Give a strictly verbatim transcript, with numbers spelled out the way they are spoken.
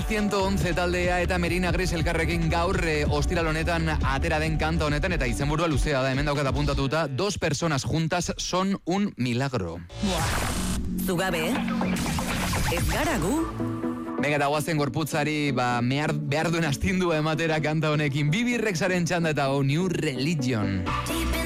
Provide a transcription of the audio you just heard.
ciento once taldea eta Merina Gris elkarrekin gaur e, ostiral honetan atera den kanta honetan eta izenburua luzea da, hemen daukat apuntatuta, dos personas juntas son un milagro. Buah, zugabe, ez gara gu? Venga, eta guazen gorputzari, ba, mehar, behar duen astindua ematera kanta honekin, Bibi Rexaren txanda eta o New Religion.